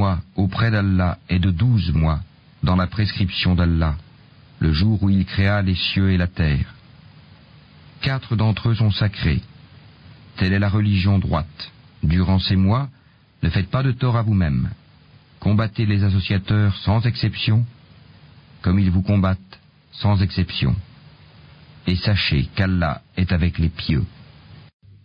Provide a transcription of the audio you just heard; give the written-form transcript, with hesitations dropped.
mois auprès d'Allah est de 12 mois dans la prescription d'Allah, le jour où il créa les cieux et la terre. 4 d'entre eux sont sacrés. Telle est la religion droite. Durant ces mois, ne faites pas de tort à vous-même. Combattez les associateurs sans exception, comme ils vous combattent sans exception. Et sachez qu'Allah est avec les pieux.